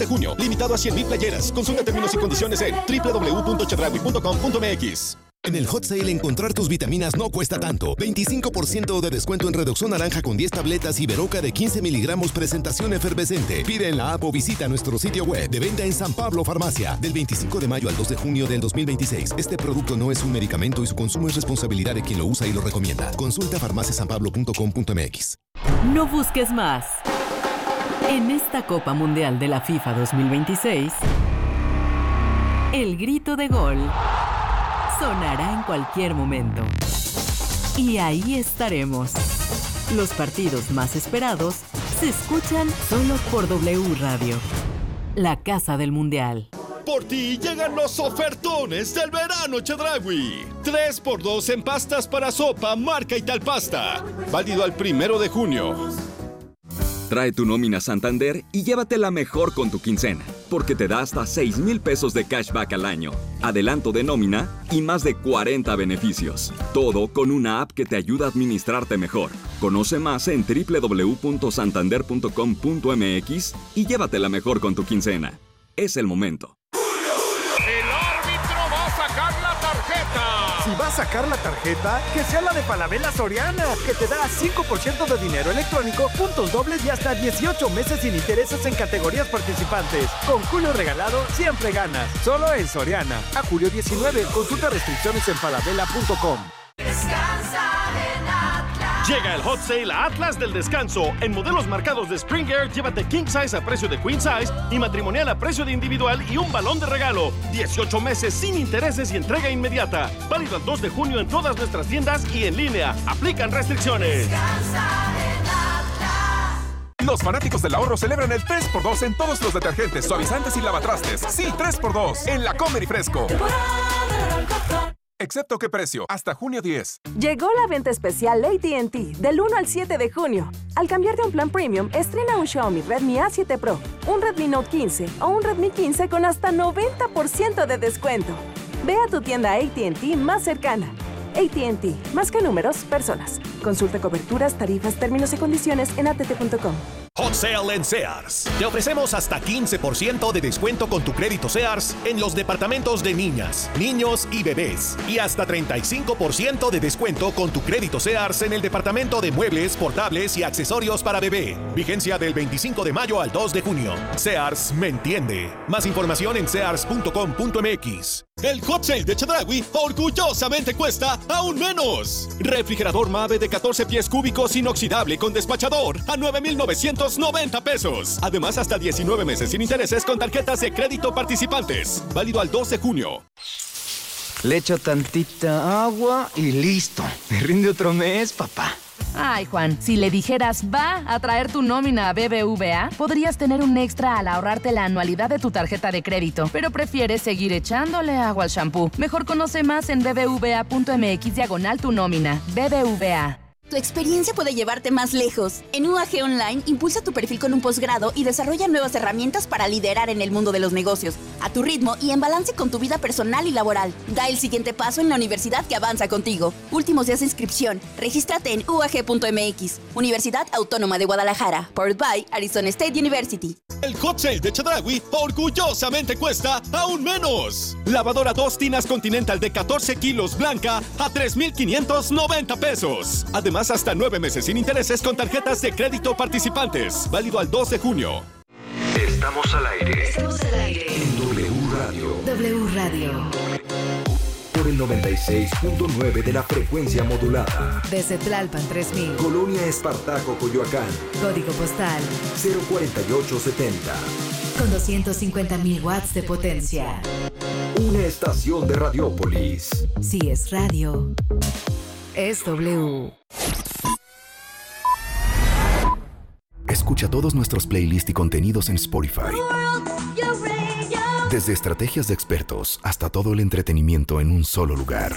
de junio, limitado a 100,000 playeras. Consulta términos y condiciones en www.chedraui.com.mx. En el Hot Sale encontrar tus vitaminas no cuesta tanto. 25% de descuento en Redoxon naranja con 10 tabletas y Beroca de 15 miligramos presentación efervescente. Pide en la app o visita nuestro sitio web de venta en San Pablo Farmacia. Del 25 de mayo al 2 de junio del 2026. Este producto no es un medicamento y su consumo es responsabilidad de quien lo usa y lo recomienda. Consulta farmaciasanpablo.com.mx. No busques más. En esta Copa Mundial de la FIFA 2026, el grito de gol sonará en cualquier momento. Y ahí estaremos. Los partidos más esperados se escuchan solo por W Radio, la casa del Mundial. Por ti llegan los ofertones del verano Chedraui. 3x2 en pastas para sopa, marca Italpasta. Válido al 1 de junio. Trae tu nómina Santander y llévatela mejor con tu quincena, porque te da hasta 6,000 pesos de cashback al año, adelanto de nómina y más de 40 beneficios. Todo con una app que te ayuda a administrarte mejor. Conoce más en www.santander.com.mx y llévatela mejor con tu quincena. Es el momento. ¡El árbitro va a sacar la tarjeta! Si va a sacar la tarjeta, que sea la de Falabella Soriana, que te da 5% de dinero electrónico, puntos dobles y hasta 18 meses sin intereses en categorías participantes. Con Julio regalado, siempre ganas. Solo en Soriana. A julio 19, consulta restricciones en falabella.com. Llega el Hot Sale a Atlas del Descanso. En modelos marcados de Springer, llévate King Size a precio de Queen Size y matrimonial a precio de individual y un balón de regalo. 18 meses sin intereses y entrega inmediata. Válido el 2 de junio en todas nuestras tiendas y en línea. Aplican restricciones. Los fanáticos del ahorro celebran el 3x2 en todos los detergentes, suavizantes y lavatrastes. Sí, 3x2 en La Comer y Fresco. Excepto qué precio, hasta junio 10. Llegó la venta especial AT&T del 1 al 7 de junio. Al cambiarte a un plan premium, estrena un Xiaomi Redmi A7 Pro, un Redmi Note 15 o un Redmi 15 con hasta 90% de descuento. Ve a tu tienda AT&T más cercana. AT&T, más que números, personas. Consulta coberturas, tarifas, términos y condiciones en att.com. Hot Sale en Sears. Te ofrecemos hasta 15% de descuento con tu crédito Sears en los departamentos de niñas, niños y bebés. Y hasta 35% de descuento con tu crédito Sears en el departamento de muebles, portables y accesorios para bebé. Vigencia del 25 de mayo al 2 de junio. Sears me entiende. Más información en sears.com.mx. El Hot Sale de Chedraui orgullosamente cuesta aún menos. Refrigerador Mave de 14 pies cúbicos inoxidable con despachador a 9,990 pesos. Además, hasta 19 meses sin intereses con tarjetas de crédito participantes. Válido al 2 de junio. Le echo tantita agua y listo. Me rinde otro mes, papá. Ay, Juan, si le dijeras va a traer tu nómina a BBVA, podrías tener un extra al ahorrarte la anualidad de tu tarjeta de crédito, pero prefieres seguir echándole agua al shampoo. Mejor conoce más en bbva.mx/tu nómina. BBVA. Tu experiencia puede llevarte más lejos. En UAG Online, impulsa tu perfil con un posgrado y desarrolla nuevas herramientas para liderar en el mundo de los negocios, a tu ritmo y en balance con tu vida personal y laboral. Da el siguiente paso en la universidad que avanza contigo. Últimos días de inscripción. Regístrate en uag.mx. Universidad Autónoma de Guadalajara. Powered by Arizona State University. El Hot Sale de Chedraui orgullosamente cuesta aún menos. Lavadora 2 tinas Continental de 14 kilos blanca a 3,590 pesos. Además, hasta 9 meses sin intereses con tarjetas de crédito participantes. Válido al 2 de junio. Estamos al aire. Estamos al aire. En W Radio. W Radio. Por el 96.9 de la frecuencia modulada. Desde Tlalpan 3000. Colonia Espartaco, Coyoacán. Código postal 04870. Con 250,000 watts de potencia. Una estación de Radiópolis. Si es radio, es W. Escucha todos nuestros playlists y contenidos en Spotify. Desde estrategias de expertos hasta todo el entretenimiento en un solo lugar.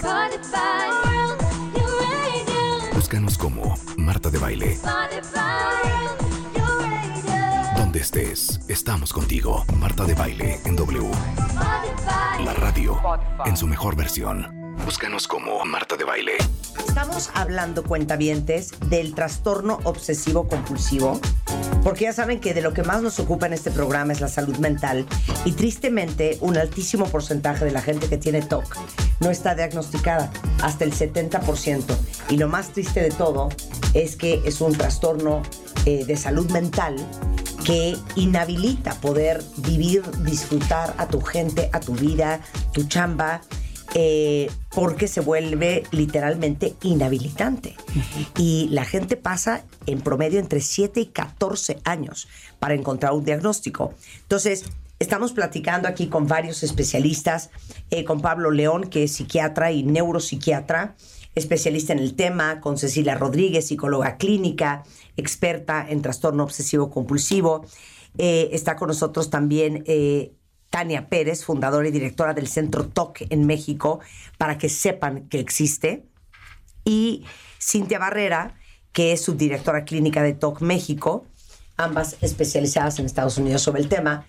Búscanos como Marta de Baile. Donde estés, estamos contigo. Marta de Baile en W. La radio en su mejor versión. Búscanos como Marta de Baile. Estamos hablando, cuentavientes, del trastorno obsesivo compulsivo, porque ya saben que de lo que más nos ocupa en este programa es la salud mental, y tristemente un altísimo porcentaje de la gente que tiene TOC no está diagnosticada, hasta el 70%. Y lo más triste de todo es que es un trastorno de salud mental que inhabilita poder vivir, disfrutar a tu gente, a tu vida, tu chamba, porque se vuelve literalmente inhabilitante. Y la gente pasa en promedio entre 7 y 14 años para encontrar un diagnóstico. Entonces, estamos platicando aquí con varios especialistas, con Pablo León, que es psiquiatra y neuropsiquiatra, especialista en el tema, con Cecilia Rodríguez, psicóloga clínica, experta en trastorno obsesivo compulsivo. Está con nosotros también Tania Pérez, fundadora y directora del Centro TOC en México, para que sepan que existe. Y Cintia Barrera, que es subdirectora clínica de TOC México, ambas especializadas en Estados Unidos sobre el tema.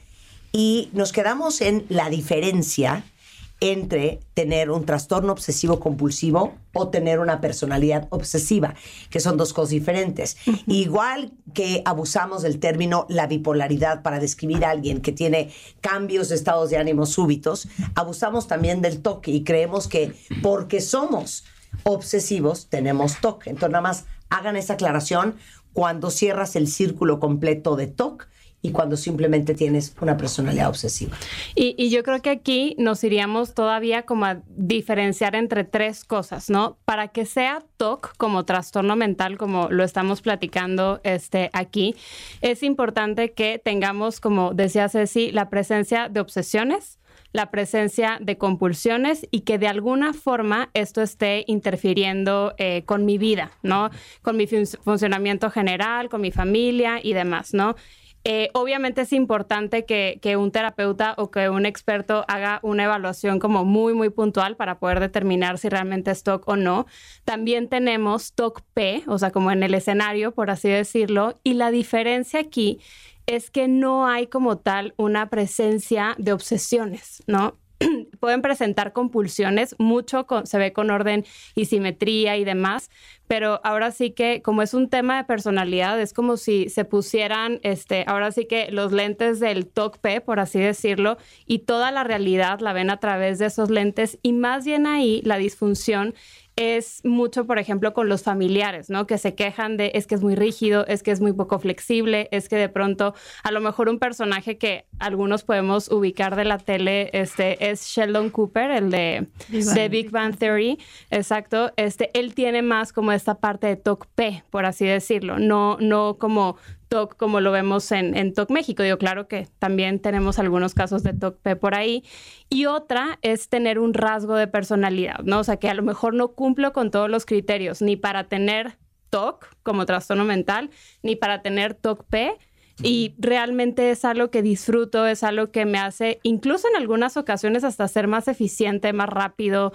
Y nos quedamos en la diferencia entre tener un trastorno obsesivo compulsivo o tener una personalidad obsesiva, que son dos cosas diferentes. Igual que abusamos del término la bipolaridad para describir a alguien que tiene cambios de estados de ánimo súbitos, abusamos también del TOC y creemos que porque somos obsesivos tenemos TOC. Entonces nada más hagan esa aclaración cuando cierras el círculo completo de TOC y cuando simplemente tienes una personalidad obsesiva. Y yo creo que aquí nos iríamos todavía como a diferenciar entre tres cosas, ¿no? Para que sea TOC como trastorno mental, como lo estamos platicando aquí, es importante que tengamos, como decía Ceci, la presencia de obsesiones, la presencia de compulsiones y que de alguna forma esto esté interfiriendo con mi vida, ¿no? Con mi funcionamiento general, con mi familia y demás, ¿no? Obviamente es importante que un terapeuta o que un experto haga una evaluación como muy, muy puntual para poder determinar si realmente es TOC o no. También tenemos TOC-P, o sea, como en el escenario, por así decirlo, y la diferencia aquí es que no hay como tal una presencia de obsesiones, ¿no? Pueden presentar compulsiones, mucho se ve con orden y simetría y demás, pero ahora sí que como es un tema de personalidad, es como si se pusieran, ahora sí que los lentes del TOC-P, por así decirlo, y toda la realidad la ven a través de esos lentes y más bien ahí la disfunción es mucho, por ejemplo, con los familiares, ¿no? Que se quejan de, es que es muy rígido, es que es muy poco flexible, es que de pronto, a lo mejor un personaje que algunos podemos ubicar de la tele, es Sheldon Cooper, el de Big Bang Theory, exacto. Él tiene más como esta parte de TOC-P, por así decirlo, no como TOC como lo vemos en TOC México. Digo, claro que también tenemos algunos casos de TOC-P por ahí. Y otra es tener un rasgo de personalidad, ¿no? O sea, que a lo mejor no cumplo con todos los criterios, ni para tener TOC como trastorno mental, ni para tener TOC-P. Y realmente es algo que disfruto, es algo que me hace, incluso en algunas ocasiones, hasta ser más eficiente, más rápido,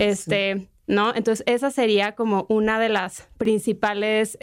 sí. ¿No? Entonces, esa sería como una de las principales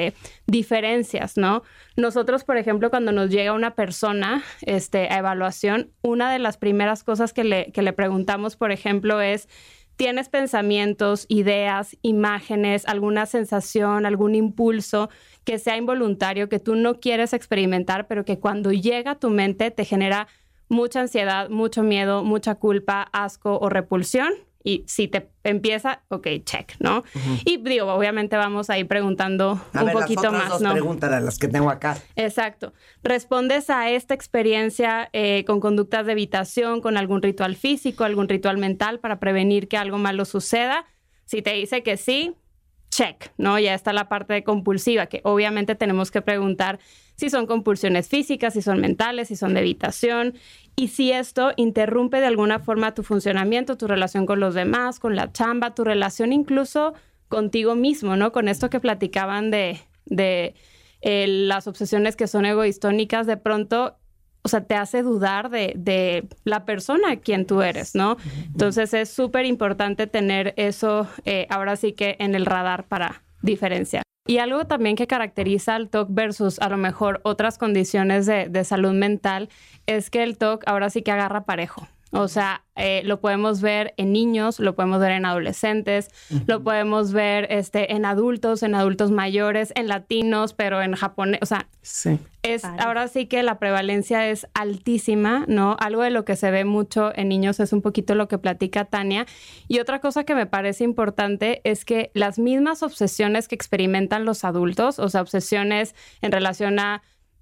diferencias, ¿no? Nosotros, por ejemplo, cuando nos llega una persona a evaluación, una de las primeras cosas que le preguntamos, por ejemplo, es, ¿tienes pensamientos, ideas, imágenes, alguna sensación, algún impulso que sea involuntario, que tú no quieres experimentar, pero que cuando llega a tu mente te genera mucha ansiedad, mucho miedo, mucha culpa, asco o repulsión? Y si te empieza, ok, check, ¿no? Y digo, obviamente vamos a ir preguntando un poquito más, ¿no? Las otras dos preguntas a las que tengo acá. Exacto. ¿Respondes a esta experiencia con conductas de evitación, con algún ritual físico, algún ritual mental para prevenir que algo malo suceda? Si te dice que sí, check, ¿no? Ya está la parte de compulsiva, que obviamente tenemos que preguntar si son compulsiones físicas, si son mentales, si son de evitación, y si esto interrumpe de alguna forma tu funcionamiento, tu relación con los demás, con la chamba, tu relación incluso contigo mismo, ¿no? Con esto que platicaban de las obsesiones que son egoistónicas, de pronto, o sea, te hace dudar de la persona a quien tú eres, ¿no? Entonces es súper importante tener eso ahora sí que en el radar para diferenciar. Y algo también que caracteriza al TOC versus a lo mejor otras condiciones de salud mental es que el TOC ahora sí que agarra parejo. O sea, lo podemos ver en niños, lo podemos ver en adolescentes, lo podemos ver en adultos mayores, en latinos, pero en japonés. O sea, ahora sí que la prevalencia es altísima, ¿no? Algo de lo que se ve mucho en niños es un poquito lo que platica Tania. Y otra cosa que me parece importante es que las mismas obsesiones que experimentan los adultos, o sea, obsesiones en relación a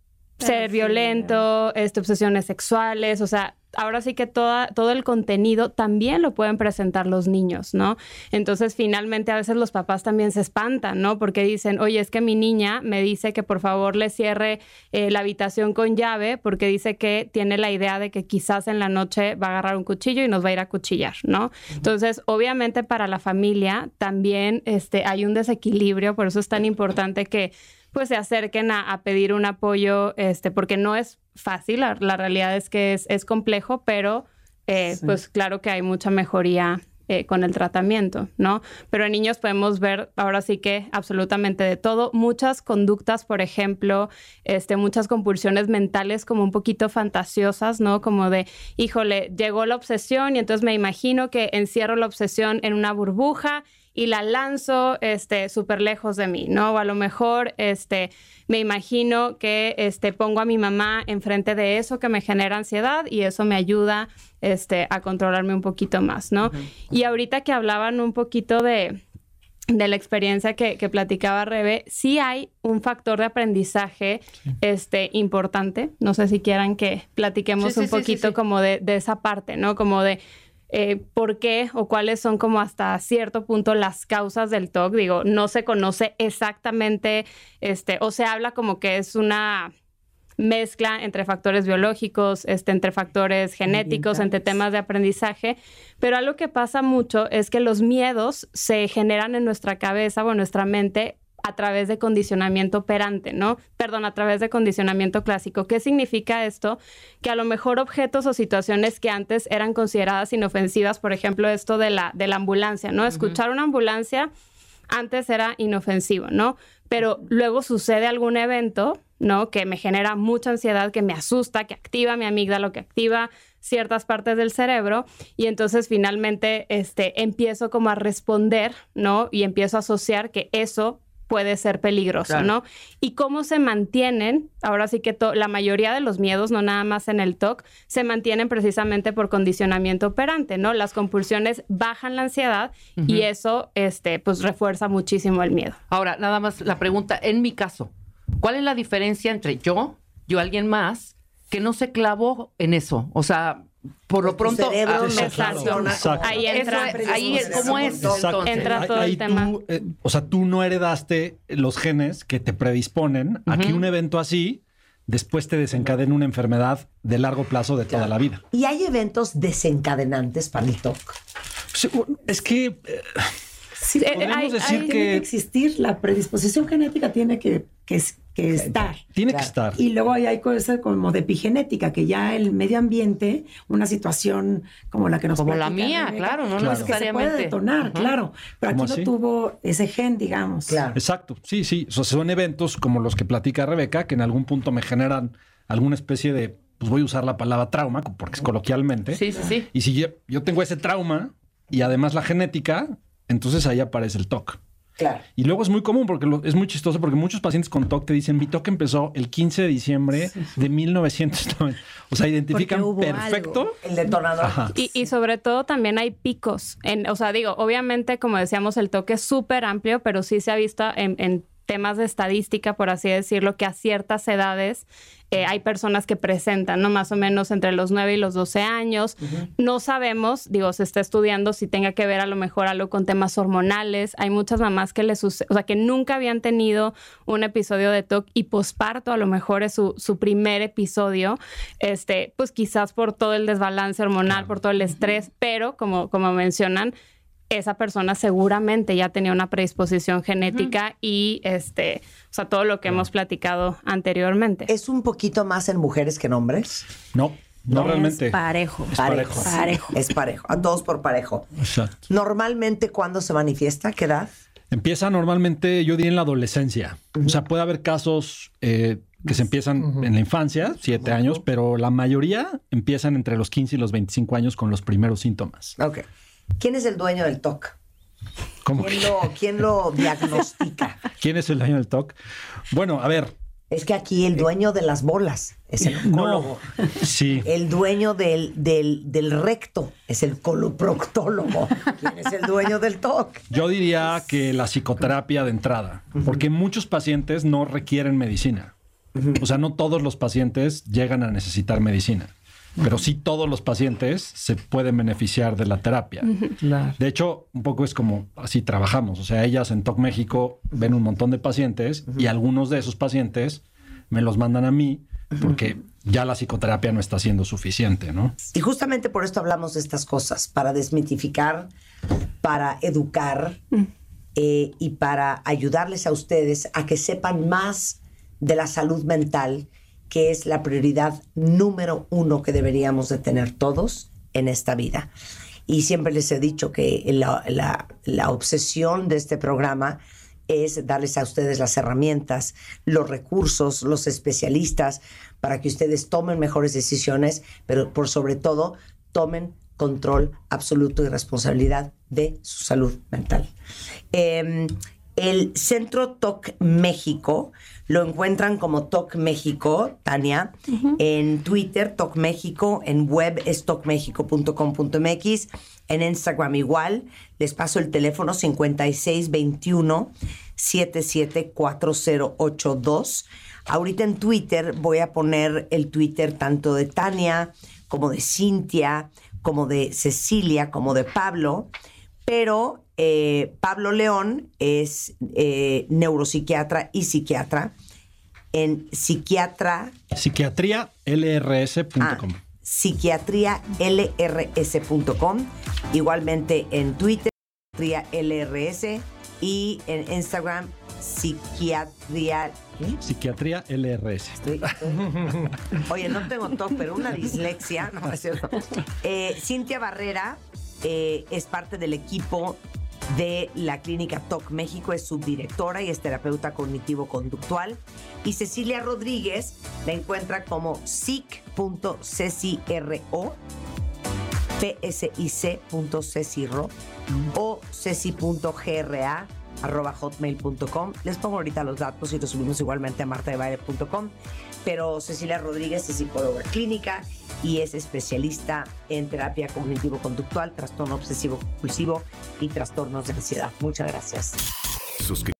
ser violento, obsesiones sexuales, o sea, ahora sí que todo el contenido también lo pueden presentar los niños, ¿no? Entonces, finalmente, a veces los papás también se espantan, ¿no? Porque dicen, oye, es que mi niña me dice que por favor le cierre la habitación con llave porque dice que tiene la idea de que quizás en la noche va a agarrar un cuchillo y nos va a ir a cuchillar, ¿no? Entonces, obviamente, para la familia también hay un desequilibrio, por eso es tan importante que pues se acerquen a pedir un apoyo, porque no es fácil, la realidad es que es complejo, pero pues claro que hay mucha mejoría con el tratamiento, ¿no? Pero en niños podemos ver ahora sí que absolutamente de todo. Muchas conductas, por ejemplo, muchas compulsiones mentales como un poquito fantasiosas, ¿no? Como de, híjole, llegó la obsesión y entonces me imagino que encierro la obsesión en una burbuja y la lanzo súper lejos de mí, ¿no? O a lo mejor me imagino que pongo a mi mamá enfrente de eso que me genera ansiedad y eso me ayuda a controlarme un poquito más, ¿no? Y ahorita que hablaban un poquito de la experiencia que platicaba Rebe, sí hay un factor de aprendizaje importante. No sé si quieran que platiquemos un poquito como de esa parte, ¿no? Como de por qué o cuáles son como hasta cierto punto las causas del TOC. Digo, no se conoce exactamente, o se habla como que es una mezcla entre factores biológicos, entre factores genéticos, entre temas de aprendizaje, pero algo que pasa mucho es que los miedos se generan en nuestra cabeza o en nuestra mente a través de condicionamiento operante, ¿no? Perdón, a través de condicionamiento clásico. ¿Qué significa esto? Que a lo mejor objetos o situaciones que antes eran consideradas inofensivas, por ejemplo, esto de la ambulancia, ¿no? Escuchar una ambulancia antes era inofensivo, ¿no? Pero luego sucede algún evento, ¿no? Que me genera mucha ansiedad, que me asusta, que activa mi amígdala, que activa ciertas partes del cerebro y entonces finalmente empiezo como a responder, ¿no? Y empiezo a asociar que eso puede ser peligroso, claro, ¿no? Y cómo se mantienen, ahora sí que la mayoría de los miedos, no nada más en el TOC, se mantienen precisamente por condicionamiento operante, ¿no? Las compulsiones bajan la ansiedad y eso, pues refuerza muchísimo el miedo. Ahora, nada más la pregunta, en mi caso, ¿cuál es la diferencia entre yo alguien más que no se clavó en eso? O sea, por lo pronto, exacto. Ahí entra, ¿cómo es? Entra todo el tema. O sea, tú no heredaste los genes que te predisponen a que un evento así después te desencadene una enfermedad de largo plazo de toda la vida. ¿Y hay eventos desencadenantes para el TOC? Sí, es que sí, podemos decir tiene que que existir, la predisposición genética tiene que estar. Tiene que estar. Y luego hay cosas como de epigenética, que ya el medio ambiente, una situación como la que nos como la mía, Rebeca, claro, no necesariamente. Que se puede detonar, claro. Pero aquí no tuvo ese gen, digamos. Claro. Exacto, sí. O sea, son eventos como los que platica Rebeca, que en algún punto me generan alguna especie de, pues voy a usar la palabra trauma, porque es coloquialmente. Sí. Y si yo tengo ese trauma y además la genética, entonces ahí aparece el TOC. Claro. Y luego es muy común porque es muy chistoso porque muchos pacientes con TOC te dicen mi TOC empezó el 15 de diciembre de 1990. O sea, identifican perfecto algo. El detonador. Y sobre todo también hay picos. O sea, digo, obviamente, como decíamos, el TOC es súper amplio, pero sí se ha visto en temas de estadística, por así decirlo, que a ciertas edades hay personas que presentan, ¿no? Más o menos entre los 9 y los 12 años. No sabemos, se está estudiando si tenga que ver a lo mejor algo con temas hormonales. Hay muchas mamás que que nunca habían tenido un episodio de TOC y posparto a lo mejor es su primer episodio, pues quizás por todo el desbalance hormonal, por todo el estrés, pero como mencionan, esa persona seguramente ya tenía una predisposición genética y o sea, todo lo que hemos platicado anteriormente. ¿Es un poquito más en mujeres que en hombres? No realmente. Es parejo. Es parejo. A todos por parejo. Exacto. Normalmente, ¿cuándo se manifiesta? ¿Qué edad? Empieza normalmente, yo diría, en la adolescencia. O sea, puede haber casos que se empiezan en la infancia, 7 años, pero la mayoría empiezan entre los 15 y los 25 años con los primeros síntomas. Ok. ¿Quién es el dueño del TOC? ¿Quién lo diagnostica? ¿Quién es el dueño del TOC? Bueno, a ver. Es que aquí el dueño de las bolas es el oncólogo. No, sí. El dueño del recto es el coloproctólogo. ¿Quién es el dueño del TOC? Yo diría que la psicoterapia de entrada, porque muchos pacientes no requieren medicina. O sea, no todos los pacientes llegan a necesitar medicina, pero sí todos los pacientes se pueden beneficiar de la terapia. Claro. De hecho, un poco es como así trabajamos. O sea, ellas en TOC México ven un montón de pacientes y algunos de esos pacientes me los mandan a mí porque ya la psicoterapia no está siendo suficiente, ¿no? Y justamente por esto hablamos de estas cosas, para desmitificar, para educar y para ayudarles a ustedes a que sepan más de la salud mental, que es la prioridad número 1 que deberíamos de tener todos en esta vida. Y siempre les he dicho que la obsesión de este programa es darles a ustedes las herramientas, los recursos, los especialistas, para que ustedes tomen mejores decisiones, pero por sobre todo tomen control absoluto y responsabilidad de su salud mental. El Centro TOC México lo encuentran como TOC México, Tania, en Twitter, TOC México, en web es tocmexico.com.mx, en Instagram igual. Les paso el teléfono 5621-774082. Ahorita en Twitter voy a poner el Twitter tanto de Tania, como de Cintia, como de Cecilia, como de Pablo, pero Pablo León es neuropsiquiatra y psiquiatra en psiquiatrialrs.com. Psiquiatrialrs.com. Igualmente en Twitter, psiquiatrialrs, y en Instagram, psiquiatria. ¿Qué? Psiquiatría LRS. Oye, no tengo TOC, pero una dislexia. No, es cierto. Cintia Barrera es parte del equipo de la clínica TOC México, es subdirectora y es terapeuta cognitivo-conductual. Y Cecilia Rodríguez la encuentra como psic.ceciro, psic.ceciro, o ceci.gra@hotmail.com. Les pongo ahorita los datos y los subimos igualmente a martadebaile.com. Pero Cecilia Rodríguez es psicóloga clínica y es especialista en terapia cognitivo-conductual, trastorno obsesivo-compulsivo y trastornos de ansiedad. Muchas gracias. Suscríbete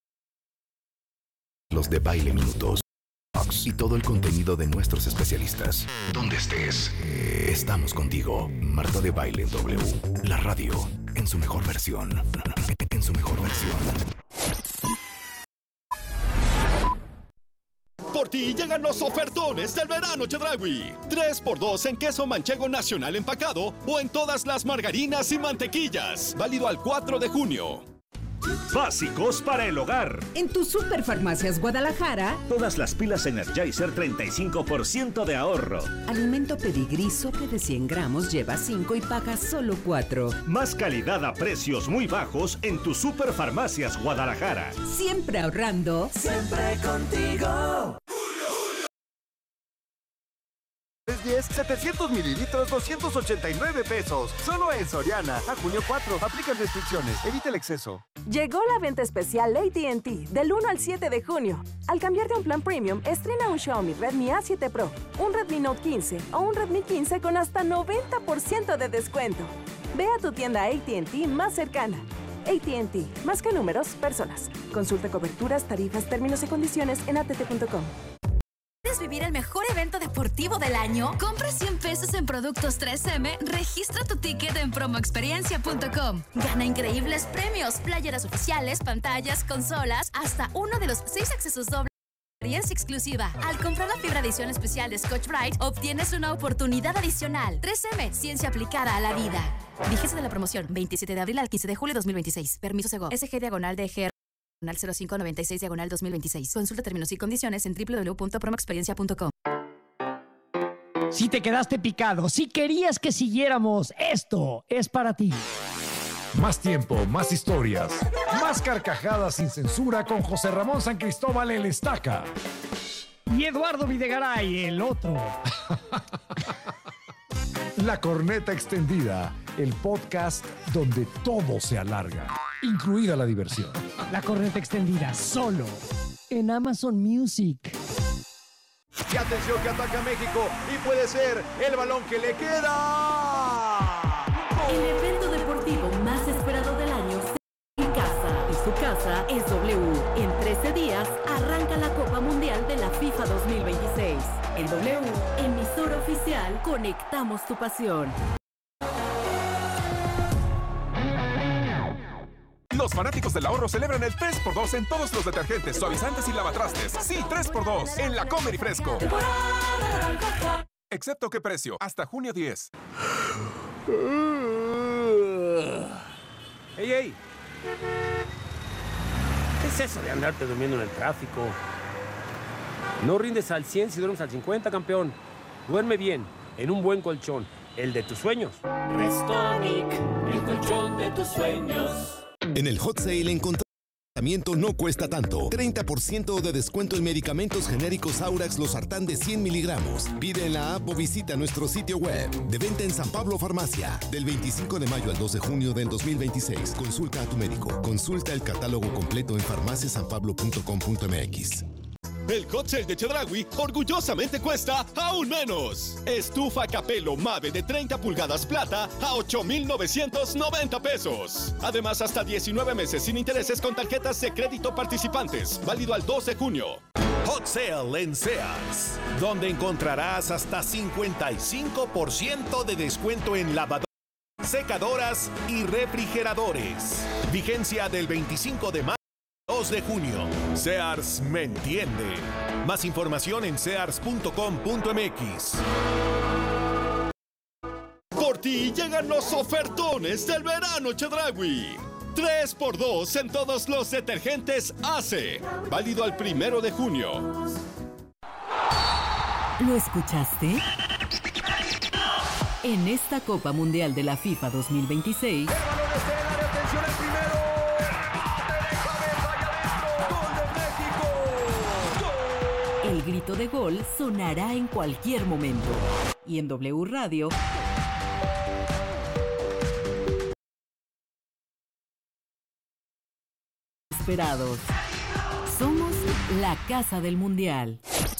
los de Baile Minutos y todo el contenido de nuestros especialistas. Donde estés, estamos contigo. Marta de Baile W, la radio en su mejor versión. En su mejor versión. Por ti llegan los ofertones del verano Chedraui. 3x2 en queso manchego nacional empacado o en todas las margarinas y mantequillas. Válido al 4 de junio. Básicos para el hogar. En tu Superfarmacias Guadalajara, todas las pilas Energizer 35% de ahorro. Alimento Pedigrí sobre de 100 gramos lleva 5 y paga solo 4. Más calidad a precios muy bajos en tu Superfarmacias Guadalajara. Siempre ahorrando. Siempre contigo. 10, 700 mililitros, 289 pesos. Solo en Soriana. A junio 4. Aplican restricciones. Evita el exceso. Llegó la venta especial AT&T del 1 al 7 de junio. Al cambiar de un plan premium, estrena un Xiaomi Redmi A7 Pro, un Redmi Note 15 o un Redmi 15 con hasta 90% de descuento. Ve a tu tienda AT&T más cercana. AT&T. Más que números, personas. Consulta coberturas, tarifas, términos y condiciones en att.com. ¿Quieres vivir el mejor evento deportivo del año? Compra 100 pesos en productos 3M, registra tu ticket en promoexperiencia.com. Gana increíbles premios, playeras oficiales, pantallas, consolas, hasta uno de los 6 accesos dobles. Experiencia exclusiva. Al comprar la fibra edición especial de Scotch-Brite, obtienes una oportunidad adicional. 3M, ciencia aplicada a la vida. Vigencia de la promoción, 27 de abril al 15 de julio de 2026. Permiso Segov. SG/DG 0596/2026. Consulta términos y condiciones en www.promoexperiencia.com. Si te quedaste picado, si querías que siguiéramos, esto es para ti. Más tiempo, más historias, más carcajadas sin censura con José Ramón San Cristóbal el Estaca. Y Eduardo Videgaray, el otro. La Corneta Extendida, el podcast donde todo se alarga, incluida la diversión. La Corneta Extendida, solo en Amazon Music. Y atención que ataca México y puede ser el balón que le queda. El evento deportivo más esperado del año en casa y su casa es W. En 13 días arranca la Copa Mundial de la FIFA 2026. En W, emisora oficial, conectamos tu pasión. Los fanáticos del ahorro celebran el 3x2 en todos los detergentes, suavizantes y lavatrastes. Sí, 3x2 en la Comer y Fresco. Excepto qué precio, hasta junio 10. ¡Ey! ¿Qué es eso de andarte durmiendo en el tráfico? No rindes al 100 si duermes al 50, campeón. Duerme bien, en un buen colchón, el de tus sueños. Restonic, el colchón de tus sueños. En el Hot Sale encontramos tratamiento no cuesta tanto. 30% de descuento en medicamentos genéricos Aurax Losartán de 100 miligramos. Pide en la app o visita nuestro sitio web. De venta en San Pablo Farmacia. Del 25 de mayo al 2 de junio del 2026. Consulta a tu médico. Consulta el catálogo completo en farmaciasanpablo.com.mx. El Hot Sale de Chedraui orgullosamente cuesta aún menos. Estufa Capello Mave de 30 pulgadas plata a 8,990 pesos. Además, hasta 19 meses sin intereses con tarjetas de crédito participantes. Válido al 2 de junio. Hot Sale en Sears, donde encontrarás hasta 55% de descuento en lavadoras, secadoras y refrigeradores. Vigencia del 25 de mayo. 2 de junio. Sears me entiende. Más información en sears.com.mx. Por ti llegan los ofertones del verano Chedraui. 3x2 en todos los detergentes Ace. Válido al 1 de junio. ¿Lo escuchaste? En esta Copa Mundial de la FIFA 2026... El grito de gol sonará en cualquier momento. Y en W Radio... Esperados. Somos la casa del Mundial.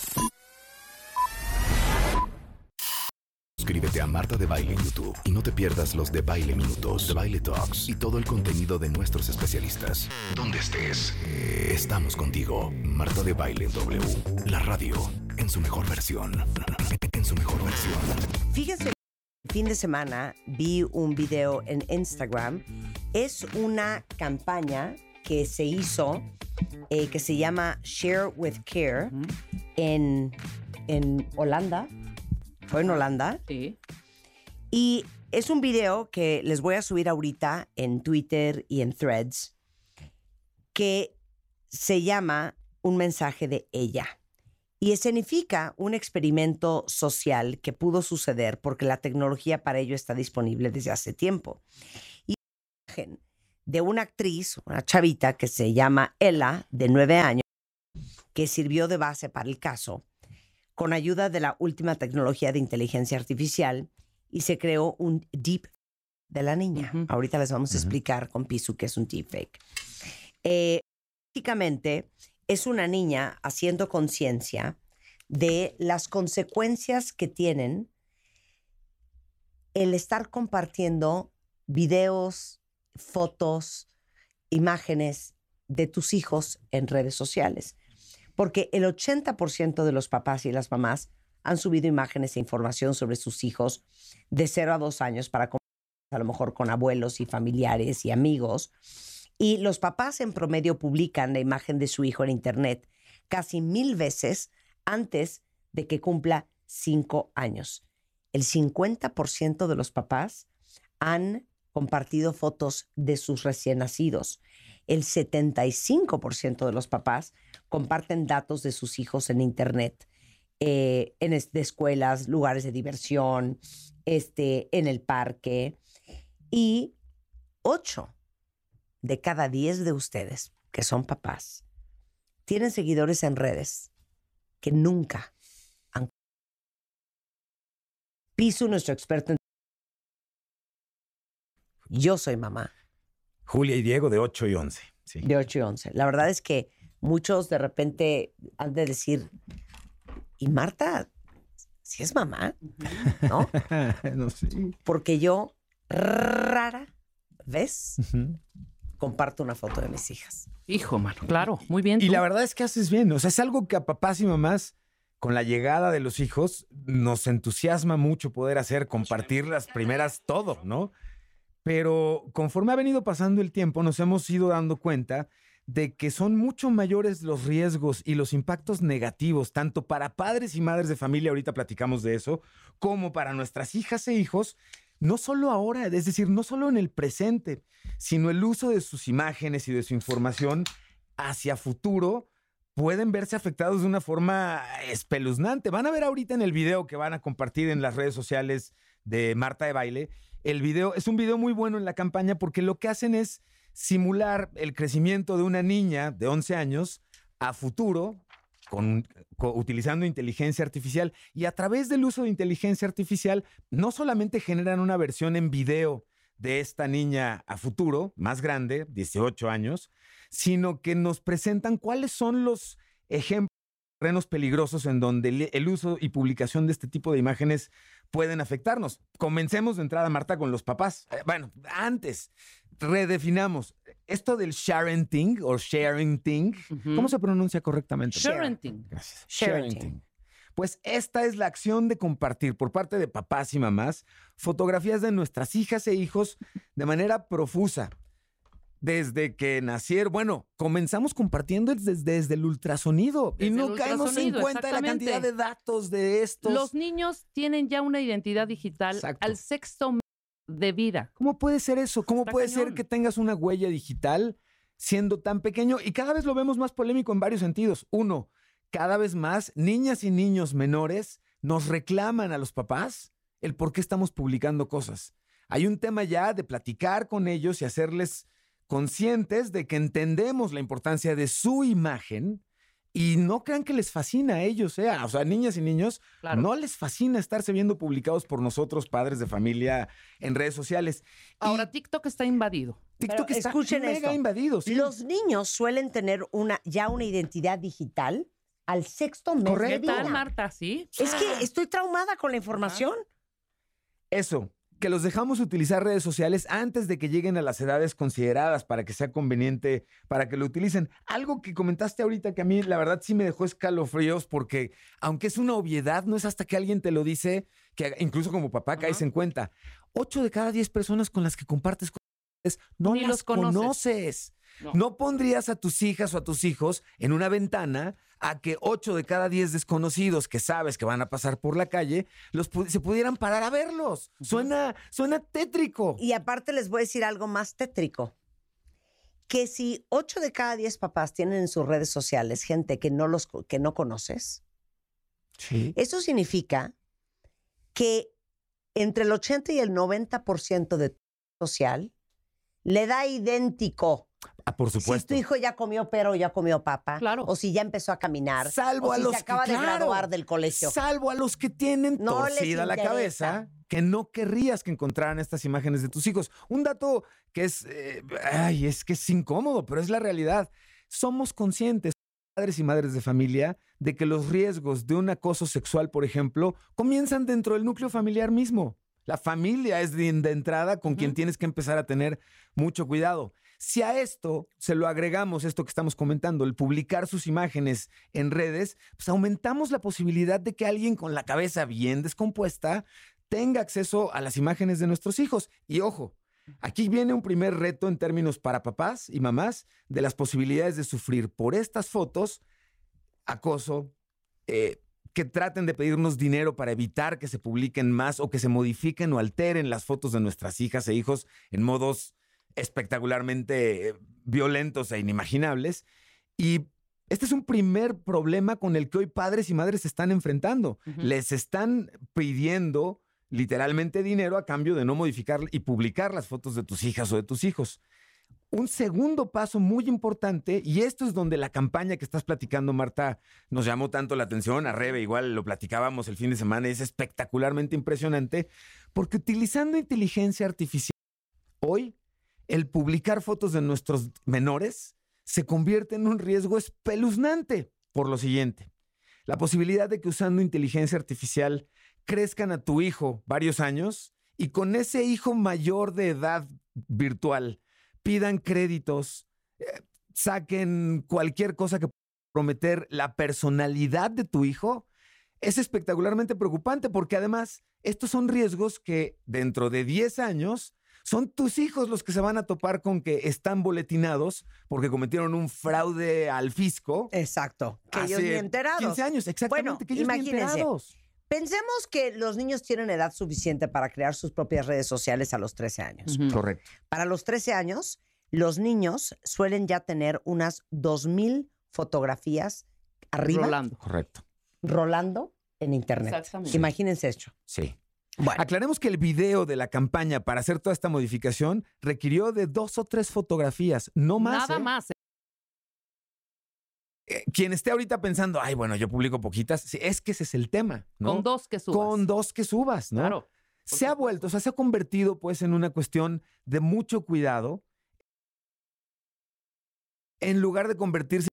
Suscríbete a Marta de Baile en YouTube y no te pierdas los de Baile Minutos, de Baile Talks y todo el contenido de nuestros especialistas. Donde estés, estamos contigo. Marta de Baile en W, la radio en su mejor versión. En su mejor versión. Fíjense, el fin de semana vi un video en Instagram. Es una campaña que se hizo que se llama Share with Care en Holanda. ¿Fue en Holanda? Sí. Y es un video que les voy a subir ahorita en Twitter y en Threads que se llama Un mensaje de ella. Y escenifica un experimento social que pudo suceder porque la tecnología para ello está disponible desde hace tiempo. Y una imagen de una actriz, una chavita que se llama Ella, de 9 años, que sirvió de base para el caso, con ayuda de la última tecnología de inteligencia artificial, y se creó un deep de la niña. Ahorita les vamos a explicar con Pisu qué es un deepfake. Básicamente, es una niña haciendo conciencia de las consecuencias que tienen el estar compartiendo videos, fotos, imágenes de tus hijos en redes sociales. Porque el 80% de los papás y las mamás han subido imágenes e información sobre sus hijos de 0 a 2 años para compartir a lo mejor con abuelos y familiares y amigos. Y los papás en promedio publican la imagen de su hijo en internet casi 1000 veces antes de que cumpla 5 años. El 50% de los papás han compartido fotos de sus recién nacidos. El 75% de los papás comparten datos de sus hijos en internet, de escuelas, lugares de diversión, en el parque. Y 8 de cada 10 de ustedes, que son papás, tienen seguidores en redes que nunca han... Pisu, nuestro experto en... Yo soy mamá. Julia y Diego de 8 y 11. Sí. De 8 y 11. La verdad es que muchos de repente han de decir, ¿y Marta sí es mamá? ¿No? No sé. Porque yo rara vez comparto una foto de mis hijas. Hijo, mano, claro, muy bien. Y tú. la verdad es que haces bien. O sea, es algo que a papás y mamás, con la llegada de los hijos, nos entusiasma mucho poder hacer, compartir las primeras todo, ¿no? Pero conforme ha venido pasando el tiempo, nos hemos ido dando cuenta de que son mucho mayores los riesgos y los impactos negativos, tanto para padres y madres de familia, ahorita platicamos de eso, como para nuestras hijas e hijos, no solo ahora, es decir, no solo en el presente, sino el uso de sus imágenes y de su información hacia futuro pueden verse afectados de una forma espeluznante. Van a ver ahorita en el video que van a compartir en las redes sociales de Marta de Baile. El video es un video muy bueno en la campaña porque lo que hacen es simular el crecimiento de una niña de 11 años a futuro utilizando inteligencia artificial. Y a través del uso de inteligencia artificial no solamente generan una versión en video de esta niña a futuro, más grande, 18 años, sino que nos presentan cuáles son los ejemplos de terrenos peligrosos en donde el uso y publicación de este tipo de imágenes pueden afectarnos. Comencemos de entrada, Marta, con los papás. Bueno, antes, redefinamos. Esto del sharenting o sharenting, ¿cómo se pronuncia correctamente? Sharenting. Gracias. Sharenting. Pues esta es la acción de compartir por parte de papás y mamás fotografías de nuestras hijas e hijos de manera profusa. Desde que nacieron, bueno, comenzamos compartiendo desde el ultrasonido y no caemos en cuenta de la cantidad de datos de estos. Los niños tienen ya una identidad digital al sexto mes de vida. ¿Cómo puede ser eso? ¿Cómo puede ser que tengas una huella digital siendo tan pequeño? Y cada vez lo vemos más polémico en varios sentidos. Uno, cada vez más niñas y niños menores nos reclaman a los papás el por qué estamos publicando cosas. Hay un tema ya de platicar con ellos y hacerles conscientes de que entendemos la importancia de su imagen y no crean que les fascina a ellos, o sea, niñas y niños, no les fascina estarse viendo publicados por nosotros, padres de familia, en redes sociales. Ahora, TikTok está invadido. TikTok está escuchen mega esto. invadido. Sí. Los niños suelen tener ya una identidad digital al sexto mes de vida. ¿Qué tal, Marta? ¿Sí? Es que estoy traumada con la información. Eso, que los dejamos utilizar redes sociales antes de que lleguen a las edades consideradas para que sea conveniente, para que lo utilicen. Algo que comentaste ahorita que a mí la verdad sí me dejó escalofríos porque aunque es una obviedad, no es hasta que alguien te lo dice, que incluso como papá caes en cuenta. 8 de cada 10 personas con las que compartes no Ni las los conoces. No pondrías a tus hijas o a tus hijos en una ventana a que 8 de cada 10 desconocidos que sabes que van a pasar por la calle se pudieran parar a verlos. Suena tétrico. Y aparte les voy a decir algo más tétrico. Que si 8 de cada 10 papás tienen en sus redes sociales gente que no conoces, eso significa que entre el 80 y el 90% de tu social le da idéntico. Por supuesto. Si tu hijo ya comió pero ya comió papa. Claro. O si ya empezó a caminar. Salvo o a si los se acaba que, de graduar del colegio. Salvo a los que tienen No les torcida la interesa. cabeza, que no querrías que encontraran estas imágenes de tus hijos. Un dato que es que es incómodo, pero es la realidad. Somos conscientes, padres y madres de familia, de que los riesgos de un acoso sexual, por ejemplo, comienzan dentro del núcleo familiar mismo. La familia es de entrada con quien tienes que empezar a tener mucho cuidado. Si a esto se lo agregamos, esto que estamos comentando, el publicar sus imágenes en redes, pues aumentamos la posibilidad de que alguien con la cabeza bien descompuesta tenga acceso a las imágenes de nuestros hijos. Y ojo, aquí viene un primer reto en términos para papás y mamás de las posibilidades de sufrir por estas fotos acoso, que traten de pedirnos dinero para evitar que se publiquen más o que se modifiquen o alteren las fotos de nuestras hijas e hijos en modos espectacularmente violentos e inimaginables. Y este es un primer problema con el que hoy padres y madres se están enfrentando. Les están pidiendo literalmente dinero a cambio de no modificar y publicar las fotos de tus hijas o de tus hijos. Un segundo paso muy importante, y esto es donde la campaña que estás platicando, Marta, nos llamó tanto la atención, a Rebe igual lo platicábamos el fin de semana, y es espectacularmente impresionante, porque utilizando inteligencia artificial, hoy el publicar fotos de nuestros menores se convierte en un riesgo espeluznante por lo siguiente. La posibilidad de que usando inteligencia artificial crezcan a tu hijo varios años y con ese hijo mayor de edad virtual pidan créditos, saquen cualquier cosa que pueda comprometer la personalidad de tu hijo, es espectacularmente preocupante porque además estos son riesgos que dentro de 10 años son tus hijos los que se van a topar con que están boletinados porque cometieron un fraude al fisco. Exacto. Que ellos ni enterados. 15 años, exactamente. Bueno, que ellos ni enterados. Pensemos que los niños tienen edad suficiente para crear sus propias redes sociales a los 13 años. Correcto. Para los 13 años, los niños suelen ya tener unas 2,000 fotografías arriba. Rolando. Correcto. Rolando en internet. Exactamente. Imagínense esto. Sí. Bueno. Aclaremos que el video de la campaña para hacer toda esta modificación requirió de 2 o 3 fotografías, no más. Nada más. Quien esté ahorita pensando, ay, bueno, yo publico poquitas, sí, es que ese es el tema, ¿no? Con 2 que subas. Con 2 que subas, ¿no? Claro. Se ha vuelto, o sea, se ha convertido pues en una cuestión de mucho cuidado en lugar de convertirse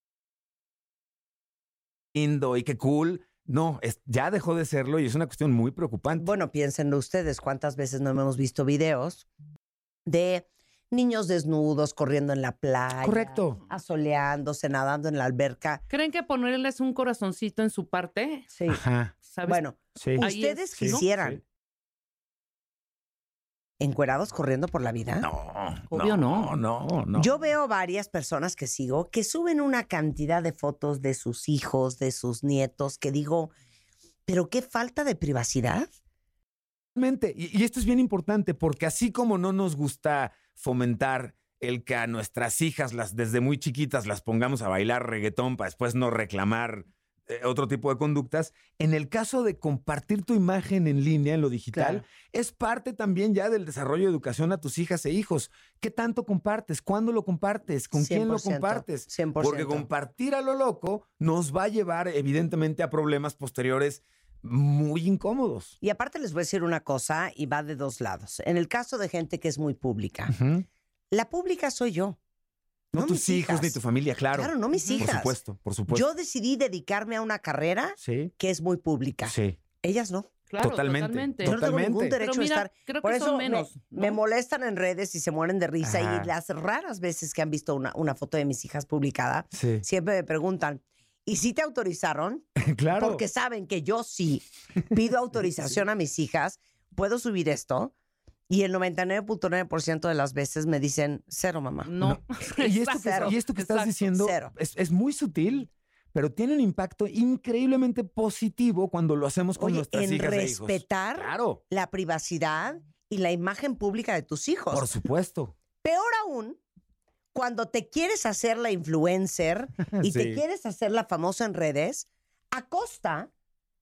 en lindo y qué cool. No, ya dejó de serlo y es una cuestión muy preocupante. Bueno, piénsenlo ustedes, ¿cuántas veces no hemos visto videos de niños desnudos corriendo en la playa? Correcto. Asoleándose, nadando en la alberca. ¿Creen que ponerles un corazoncito en su parte? Sí. Ajá. ¿Sabes? Bueno, Sí. ¿ustedes Sí. quisieran Sí. encuerados corriendo por la vida? Obvio no. No. Yo veo varias personas que sigo que suben una cantidad de fotos de sus hijos, de sus nietos, que digo, ¿pero qué falta de privacidad? Realmente, y esto es bien importante porque así como no nos gusta fomentar el que a nuestras hijas desde muy chiquitas las pongamos a bailar reggaetón para después no reclamar otro tipo de conductas, en el caso de compartir tu imagen en línea, en lo digital, es parte también ya del desarrollo de educación a tus hijas e hijos. ¿Qué tanto compartes? ¿Cuándo lo compartes? ¿Con quién lo 100%, compartes? 100%. Porque compartir a lo loco nos va a llevar evidentemente a problemas posteriores muy incómodos. Y aparte les voy a decir una cosa y va de 2 lados. En el caso de gente que es muy pública, la pública soy yo. No tus mis hijos hijas. ni tu familia, claro. Claro, no mis hijas. Por supuesto, por supuesto. Yo decidí dedicarme a una carrera que es muy pública. Sí. Ellas no. Claro, Totalmente. Yo no tengo ningún derecho Pero mira, a estar. creo Por que eso son menos, me molestan en redes y se mueren de risa. Ajá. Y las raras veces que han visto una foto de mis hijas publicada, Sí. siempre me preguntan, ¿y si te autorizaron? Claro. Porque saben que yo sí pido autorización a mis hijas, ¿puedo subir esto? Y el 99.9% de las veces me dicen, 0, mamá. No. Y esto que estás diciendo es muy sutil, pero tiene un impacto increíblemente positivo cuando lo hacemos con nuestras en hijas e hijos. respetar Claro. la privacidad y la imagen pública de tus hijos. Por supuesto. Peor aún, cuando te quieres hacer la influencer y te Sí. quieres hacer la famosa en redes, a costa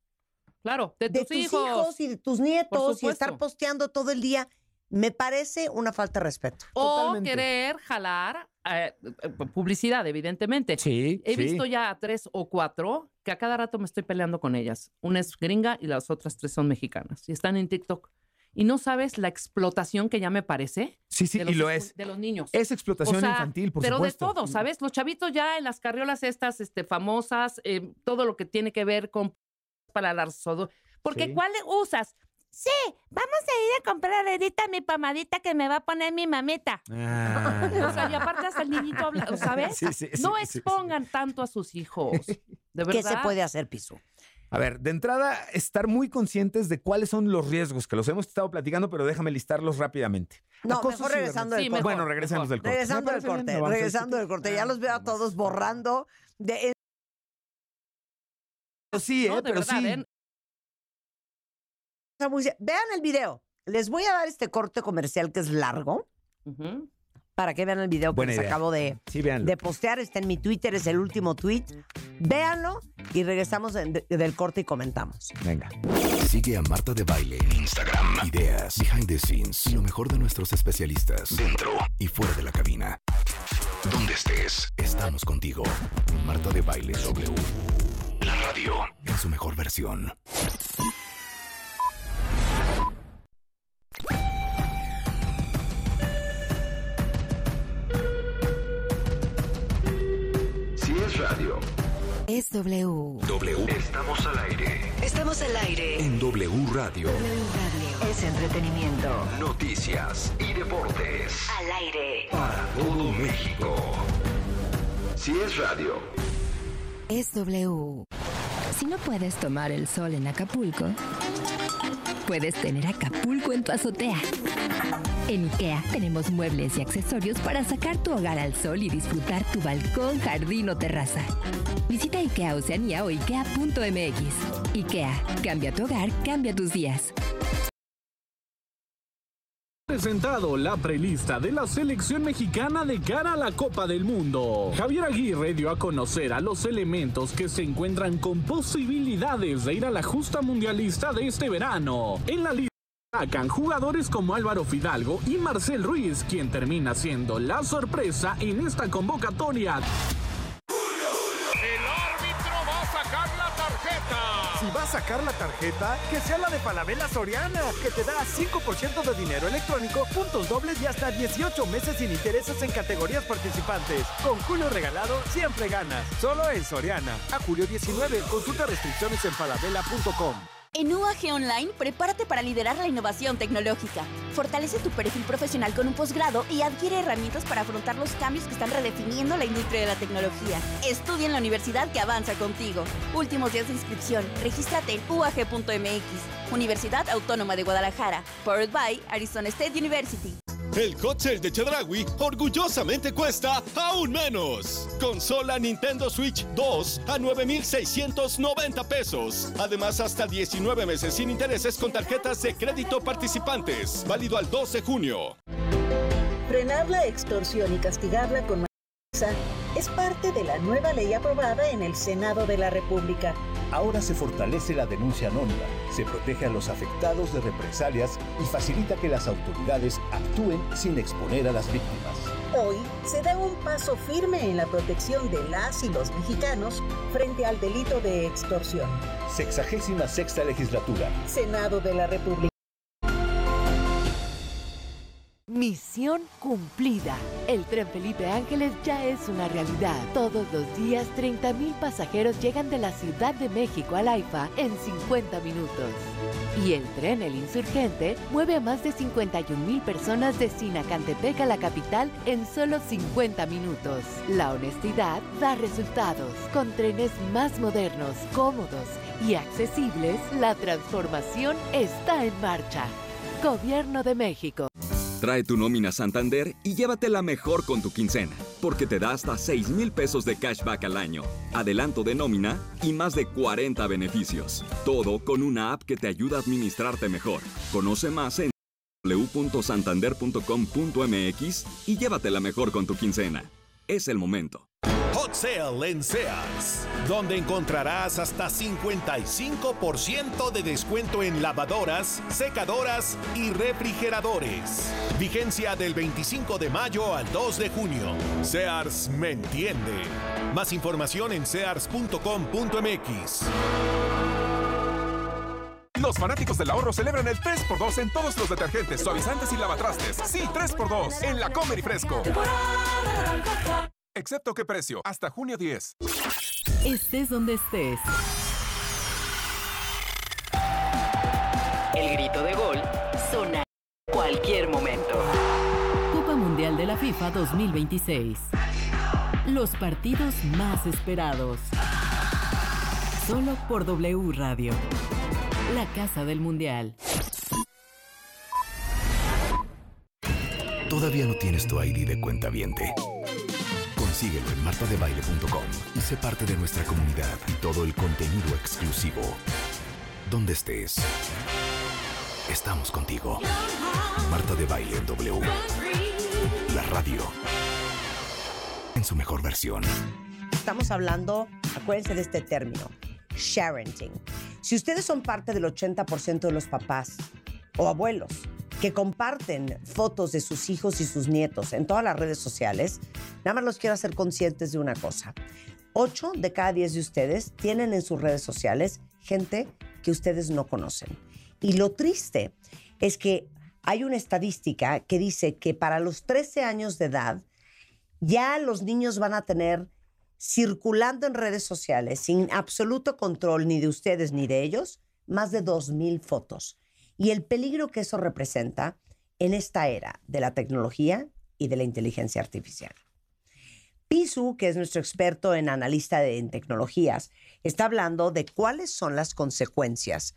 Claro, de de tus tus hijos. hijos y de tus Por nietos y supuesto. estar posteando todo el día, me parece una falta de respeto. O querer jalar publicidad, evidentemente. Sí, He sí. visto ya a 3 o 4 que a cada rato me estoy peleando con ellas. Una es gringa y las otras 3 son mexicanas. Y están en TikTok. Y no sabes la explotación que ya me parece. Sí, sí, de los y lo es. De los niños. Es explotación infantil, por pero supuesto. de todo, ¿sabes? Los chavitos ya en las carriolas estas famosas, todo lo que tiene que ver con para la porque Sí. ¿cuál usas? Sí, vamos a ir a comprar ahorita mi pomadita que me va a poner mi mamita. Ah. O sea, y aparte hasta el niñito habla, ¿sabes? Sí, sí, no sí, sí, expongan tanto a sus hijos. De verdad. ¿Qué se puede hacer, Pisu? A ver, de entrada, estar muy conscientes de cuáles son los riesgos, que los hemos estado platicando, pero déjame listarlos rápidamente. No, Acoso mejor regresando del cibernético. corte. Bueno, regresamos del corte. Regresando del corte, regresando del corte. Ya los veo a todos borrando. Pero sí, No, de pero verdad, sí. Vean el video. Les voy a dar este corte comercial que es largo para que vean el video que Buena les idea. acabo de véanlo. postear. Está en mi Twitter, es el último tweet. Véanlo y regresamos del corte y comentamos. Venga. Sigue a Marta de Baile en Instagram. Ideas, behind the scenes y lo mejor de nuestros especialistas dentro y fuera de la cabina. Donde estés, estamos contigo. Marta de Baile W. La radio en su mejor versión. Si es radio, Es W. W. estamos al aire. Estamos al aire. En W Radio. Es entretenimiento. Noticias y deportes. Al aire. Para todo México. Si es radio, Es W. Si no puedes tomar el sol en Acapulco, puedes tener Acapulco en tu azotea. En IKEA tenemos muebles y accesorios para sacar tu hogar al sol y disfrutar tu balcón, jardín o terraza. Visita IKEA Oceanía o IKEA.mx. IKEA, cambia tu hogar, cambia tus días. Presentado la prelista de la selección mexicana de cara a la Copa del Mundo. Javier Aguirre dio a conocer a los elementos que se encuentran con posibilidades de ir a la justa mundialista de este verano. En la lista destacan jugadores como Álvaro Fidalgo y Marcel Ruiz, quien termina siendo la sorpresa en esta convocatoria. Si va a sacar la tarjeta, que sea la de Falabella Soriana, que te da 5% de dinero electrónico, puntos dobles y hasta 18 meses sin intereses en categorías participantes. Con Julio Regalado siempre ganas. Solo en Soriana. A julio 19. Consulta restricciones en falabella.com. En UAG Online, prepárate para liderar la innovación tecnológica. Fortalece tu perfil profesional con un posgrado y adquiere herramientas para afrontar los cambios que están redefiniendo la industria de la tecnología. Estudia en la universidad que avanza contigo. Últimos días de inscripción. Regístrate en uag.mx. Universidad Autónoma de Guadalajara. Powered by Arizona State University. El hot sale de Chedraui orgullosamente cuesta aún menos. Consola Nintendo Switch 2 a 9,690 pesos. Además, hasta 19 meses sin intereses con tarjetas de crédito participantes. Válido al 12 de junio. Frenar la extorsión y castigarla con más es parte de la nueva ley aprobada en el Senado de la República. Ahora se fortalece la denuncia anónima, se protege a los afectados de represalias y facilita que las autoridades actúen sin exponer a las víctimas. Hoy se da un paso firme en la protección de las y los mexicanos frente al delito de extorsión. 66ª legislatura. Senado de la República. Misión cumplida. El tren Felipe Ángeles ya es una realidad. Todos los días 30,000 pasajeros llegan de la Ciudad de México al AIFA en 50 minutos. Y el tren El Insurgente mueve a más de 51,000 personas de Sinacantepec a la capital en solo 50 minutos. La honestidad da resultados. Con trenes más modernos, cómodos y accesibles, la transformación está en marcha. Gobierno de México. Trae tu nómina Santander y llévatela mejor con tu quincena, porque te da hasta 6,000 pesos de cashback al año, adelanto de nómina y más de 40 beneficios. Todo con una app que te ayuda a administrarte mejor. Conoce más en www.santander.com.mx y llévatela mejor con tu quincena. Es el momento. Hot Sale en Sears, donde encontrarás hasta 55% de descuento en lavadoras, secadoras y refrigeradores. Vigencia del 25 de mayo al 2 de junio. Sears me entiende. Más información en sears.com.mx. Los fanáticos del ahorro celebran el 3x2 en todos los detergentes, suavizantes y lavatrastes. Sí, 3x2 en La Comer y Fresco. Excepto qué precio, hasta junio 10. Estés donde estés. El grito de gol suena en cualquier momento. Copa Mundial de la FIFA 2026. Los partidos más esperados. Solo por W Radio. La casa del Mundial. ¿Todavía no tienes tu ID de cuentaviente? Consíguelo en martadebaile.com y sé parte de nuestra comunidad y todo el contenido exclusivo. Donde estés, estamos contigo. Marta de Baile en W. La radio en su mejor versión. Estamos hablando, acuérdense de este término, sharenting. Si ustedes son parte del 80% de los papás o abuelos que comparten fotos de sus hijos y sus nietos en todas las redes sociales, nada más los quiero hacer conscientes de una cosa. 8 de cada 10 de ustedes tienen en sus redes sociales gente que ustedes no conocen. Y lo triste es que hay una estadística que dice que para los 13 años de edad ya los niños van a tener circulando en redes sociales sin absoluto control ni de ustedes ni de ellos más de 2,000 fotos. Y el peligro que eso representa en esta era de la tecnología y de la inteligencia artificial. Pisu, que es nuestro experto en analista en tecnologías, está hablando de cuáles son las consecuencias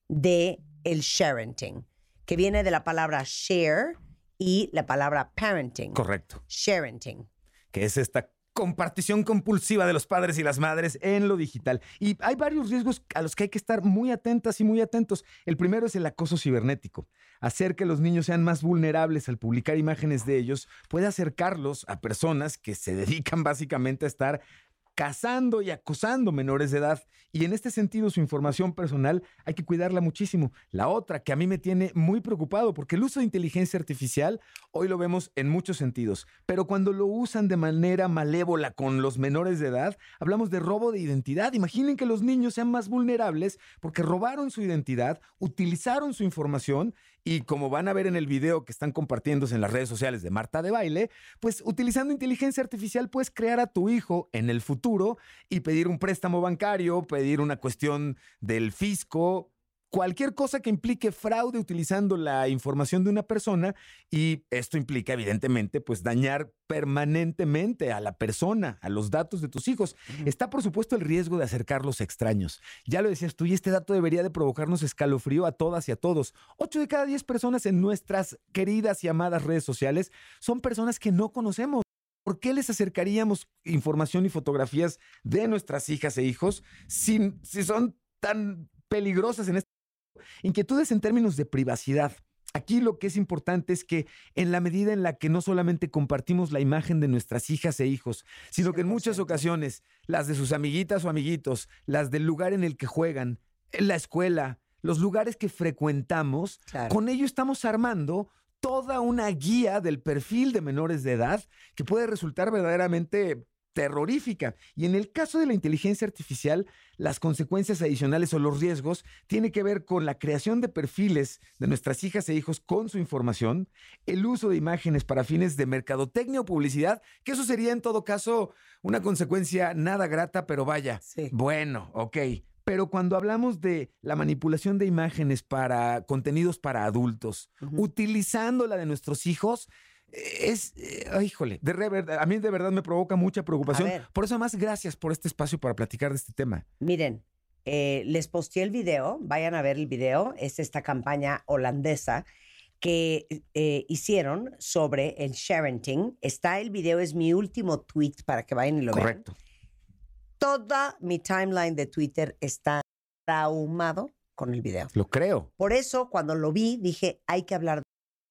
de el sharenting, que viene de la palabra share y la palabra parenting. Correcto. Sharenting. Que es esta compartición compulsiva de los padres y las madres en lo digital. Y hay varios riesgos a los que hay que estar muy atentas y muy atentos. El primero es el acoso cibernético. Hacer que los niños sean más vulnerables al publicar imágenes de ellos puede acercarlos a personas que se dedican básicamente a estar cazando y acosando menores de edad. Y en este sentido, su información personal hay que cuidarla muchísimo. La otra que a mí me tiene muy preocupado, porque el uso de inteligencia artificial hoy lo vemos en muchos sentidos, pero cuando lo usan de manera malévola con los menores de edad, hablamos de robo de identidad. Imaginen que los niños sean más vulnerables porque robaron su identidad, utilizaron su información y, como van a ver en el video que están compartiéndose en las redes sociales de Marta de Baile, pues utilizando inteligencia artificial puedes crear a tu hijo en el futuro y pedir un préstamo bancario, pedir una cuestión del fisco, cualquier cosa que implique fraude utilizando la información de una persona, y esto implica evidentemente pues dañar permanentemente a la persona, a los datos de tus hijos. Está por supuesto el riesgo de acercarlos a extraños. Ya lo decías tú, y este dato debería de provocarnos escalofrío a todas y a todos. 8 de cada 10 personas en nuestras queridas y amadas redes sociales son personas que no conocemos. ¿Por qué les acercaríamos información y fotografías de nuestras hijas e hijos si son tan peligrosas en este? Inquietudes en términos de privacidad. Aquí lo que es importante es que en la medida en la que no solamente compartimos la imagen de nuestras hijas e hijos, sino que en muchas ocasiones las de sus amiguitas o amiguitos, las del lugar en el que juegan, en la escuela, los lugares que frecuentamos, con ello estamos armando toda una guía del perfil de menores de edad que puede resultar verdaderamente terrorífica. Y en el caso de la inteligencia artificial, las consecuencias adicionales o los riesgos tienen que ver con la creación de perfiles de nuestras hijas e hijos con su información, el uso de imágenes para fines de mercadotecnia o publicidad, que eso sería en todo caso una consecuencia nada grata, pero vaya, bueno, ok. Pero cuando hablamos de la manipulación de imágenes para contenidos para adultos, utilizando la de nuestros hijos, híjole, a mí de verdad me provoca mucha preocupación. Por eso, además, gracias por este espacio para platicar de este tema. Miren, les posteé el video, vayan a ver el video, es esta campaña holandesa que hicieron sobre el sharenting. Está el video, es mi último tweet para que vayan y lo vean. Correcto. Toda mi timeline de Twitter está traumado con el video. Lo creo. Por eso, cuando lo vi, dije, hay que hablar de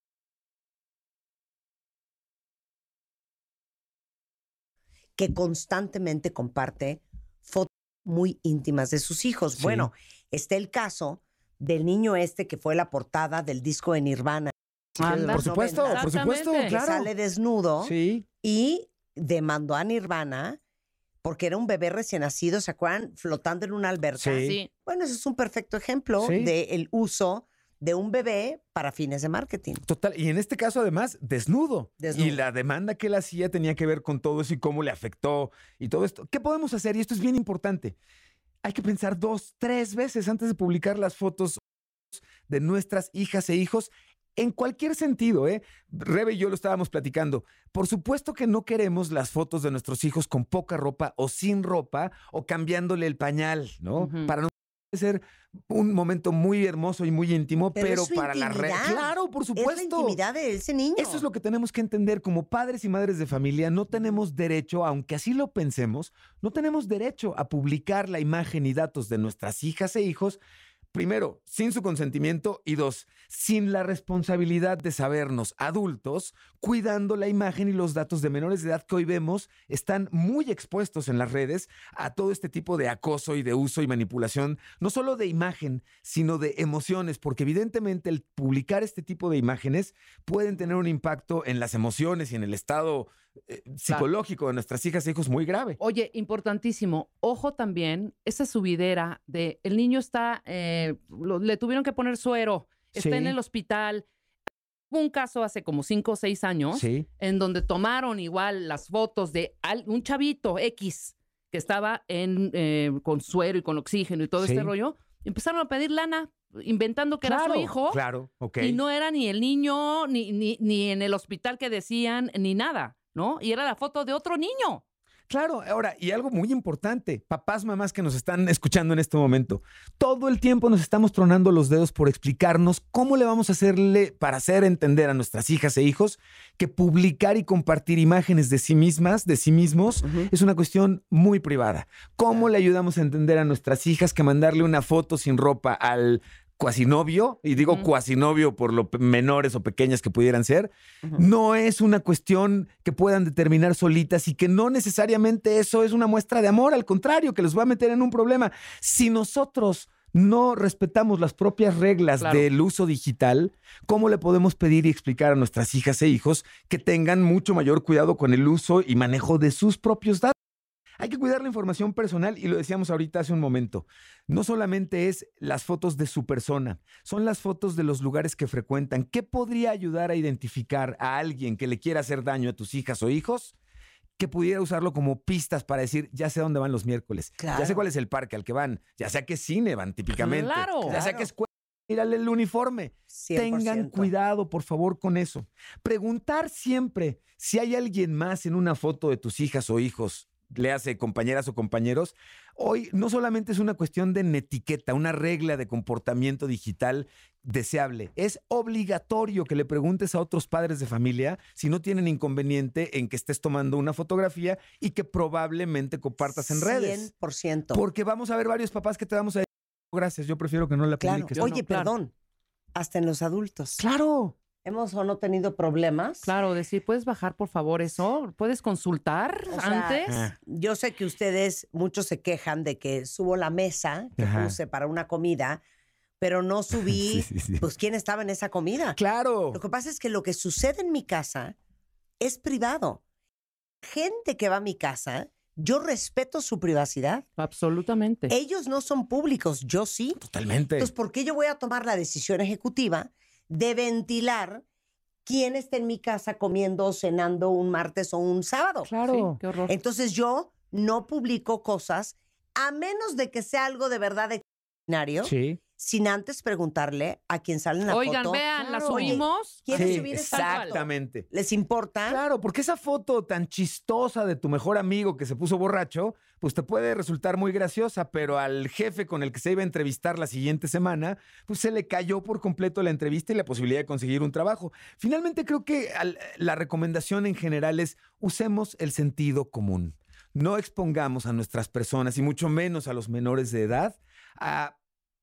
que constantemente comparte fotos muy íntimas de sus hijos. Sí. Bueno, está el caso del niño que fue la portada del disco de Nirvana. Por supuesto, Que claro. sale desnudo Sí. y demandó a Nirvana porque era un bebé recién nacido, ¿se acuerdan? Flotando en una alberca. Sí. Bueno, ese es un perfecto ejemplo del uso de un bebé para fines de marketing. Total, y en este caso además, desnudo. Y la demanda que él hacía tenía que ver con todo eso y cómo le afectó y todo esto. ¿Qué podemos hacer? Y esto es bien importante. Hay que pensar 2, 3 veces antes de publicar las fotos de nuestras hijas e hijos en cualquier sentido, ¿eh? Rebe y yo lo estábamos platicando. Por supuesto que no queremos las fotos de nuestros hijos con poca ropa o sin ropa o cambiándole el pañal, ¿no? Para no ser un momento muy hermoso y muy íntimo, pero para la red. Claro, por supuesto. Es la intimidad de ese niño. Eso es lo que tenemos que entender. Como padres y madres de familia, no tenemos derecho, aunque así lo pensemos, no tenemos derecho a publicar la imagen y datos de nuestras hijas e hijos primero, sin su consentimiento y 2, sin la responsabilidad de sabernos adultos, cuidando la imagen y los datos de menores de edad que hoy vemos están muy expuestos en las redes a todo este tipo de acoso y de uso y manipulación, no solo de imagen, sino de emociones, porque evidentemente el publicar este tipo de imágenes pueden tener un impacto en las emociones y en el estado psicológico de nuestras hijas e hijos muy grave. Oye, importantísimo, ojo también, esa subidera de el niño está, le tuvieron que poner suero, está en el hospital. Hubo un caso hace como 5 o 6 años en donde tomaron igual las fotos de un chavito X que estaba con suero y con oxígeno y todo este rollo. Empezaron a pedir lana inventando que era su hijo. Claro, ok. Y no era ni el niño, ni en el hospital que decían, ni nada, ¿no? Y era la foto de otro niño. Claro, ahora, y algo muy importante, papás, mamás que nos están escuchando en este momento, todo el tiempo nos estamos tronando los dedos por explicarnos cómo le vamos a hacerle para hacer entender a nuestras hijas e hijos que publicar y compartir imágenes de sí mismas, de sí mismos, es una cuestión muy privada. ¿Cómo le ayudamos a entender a nuestras hijas que mandarle una foto sin ropa al cuasinovio, y digo cuasinovio por lo menores o pequeñas que pudieran ser, no es una cuestión que puedan determinar solitas y que no necesariamente eso es una muestra de amor, al contrario, que los va a meter en un problema. Si nosotros no respetamos las propias reglas del uso digital, ¿cómo le podemos pedir y explicar a nuestras hijas e hijos que tengan mucho mayor cuidado con el uso y manejo de sus propios datos? Hay que cuidar la información personal y lo decíamos ahorita hace un momento. No solamente es las fotos de su persona, son las fotos de los lugares que frecuentan. ¿Qué podría ayudar a identificar a alguien que le quiera hacer daño a tus hijas o hijos? Que pudiera usarlo como pistas para decir, ya sé dónde van los miércoles, ya sé cuál es el parque al que van, ya sé a qué cine van típicamente, ya sé a qué escuela. Mírale el uniforme. 100%. Tengan cuidado, por favor, con eso. Preguntar siempre si hay alguien más en una foto de tus hijas o hijos, le hace compañeras o compañeros. Hoy no solamente es una cuestión de netiqueta, una regla de comportamiento digital deseable. Es obligatorio que le preguntes a otros padres de familia si no tienen inconveniente en que estés tomando una fotografía y que probablemente compartas en redes. 100%. Porque vamos a ver varios papás que te vamos a decir, gracias, yo prefiero que no la publiques. Oye, perdón, hasta en los adultos. Claro. ¿Hemos o no tenido problemas? Claro, decir, ¿puedes bajar por favor eso? ¿Puedes consultar antes? Yo sé que ustedes, muchos se quejan de que subo la mesa que puse para una comida, pero no subí, pues, quién estaba en esa comida. Claro. Lo que pasa es que lo que sucede en mi casa es privado. Gente que va a mi casa, yo respeto su privacidad. Absolutamente. Ellos no son públicos, yo sí. Totalmente. Entonces, ¿por qué yo voy a tomar la decisión ejecutiva de ventilar quién está en mi casa comiendo o cenando un martes o un sábado? Claro. Sí, qué horror. Entonces yo no publico cosas a menos de que sea algo de verdad extraordinario, sin antes preguntarle a quien sale en la foto. Oigan, vean, ¿las oímos? ¿Quieres subir esa foto? Exactamente. ¿Les importa? Claro, porque esa foto tan chistosa de tu mejor amigo que se puso borracho, pues te puede resultar muy graciosa, pero al jefe con el que se iba a entrevistar la siguiente semana, pues se le cayó por completo la entrevista y la posibilidad de conseguir un trabajo. Finalmente creo que la recomendación en general es usemos el sentido común. No expongamos a nuestras personas y mucho menos a los menores de edad a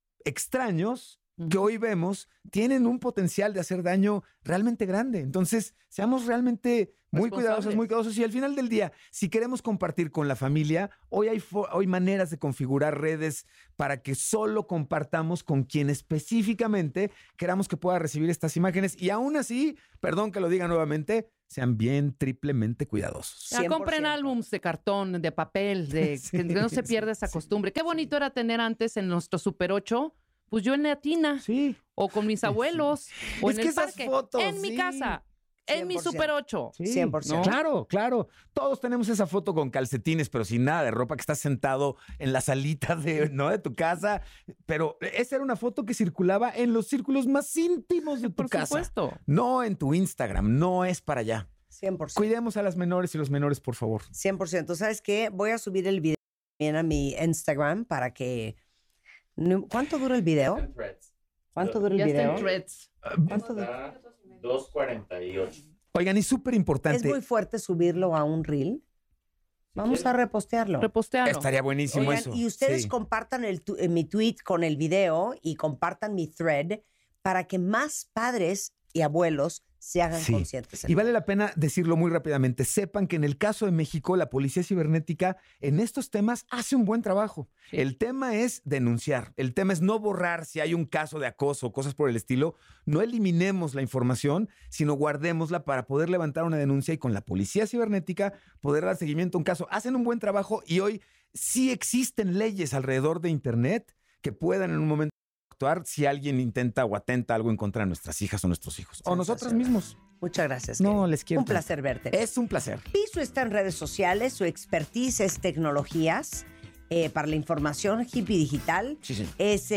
extraños que hoy vemos tienen un potencial de hacer daño realmente grande. Entonces, seamos realmente muy cuidadosos y al final del día, si queremos compartir con la familia, hoy hay maneras de configurar redes para que solo compartamos con quien específicamente queramos que pueda recibir estas imágenes y aún así, perdón que lo diga nuevamente, sean bien triplemente cuidadosos. Ya, compren álbums de cartón, de papel, que no se pierda esa costumbre. Qué bonito era tener antes en nuestro Super 8, pues yo en la tina, o con mis abuelos, o en el parque, fotos, en mi casa, en mi Super 8. 100%. ¿No? Claro, claro. Todos tenemos esa foto con calcetines, pero sin nada de ropa, que estás sentado en la salita de tu casa. Pero esa era una foto que circulaba en los círculos más íntimos de tu casa. Por supuesto. No en tu Instagram, no es para allá. 100%. Cuidemos a las menores y los menores, por favor. 100%. ¿Sabes qué? Voy a subir el video también a mi Instagram para que... ¿Cuánto dura el video? ¿Cuánto dura el video? ¿Cuánto dura? 2:48. Oigan, y súper importante. ¿Es muy fuerte subirlo a un reel? Vamos a repostearlo. Estaría buenísimo. Oigan, eso. y ustedes Sí. compartan mi tweet con el video y compartan mi thread para que más padres y abuelos se hagan Sí. conscientes. Y vale la pena decirlo muy rápidamente. Sepan que en el caso de México, la Policía Cibernética en estos temas hace un buen trabajo. El tema es denunciar. El tema es no borrar si hay un caso de acoso o cosas por el estilo. No eliminemos la información, sino guardémosla para poder levantar una denuncia y con la Policía Cibernética poder dar seguimiento a un caso. Hacen un buen trabajo y hoy sí existen leyes alrededor de Internet que puedan en un momento actuar si alguien intenta o atenta algo en contra de nuestras hijas o nuestros hijos. O nosotros mismos. Muchas gracias. No, querido. les quiero. Un placer verte. Es un placer. Pisu está en redes sociales, su expertise es tecnologías para la información hippie digital. Sí, sí. Es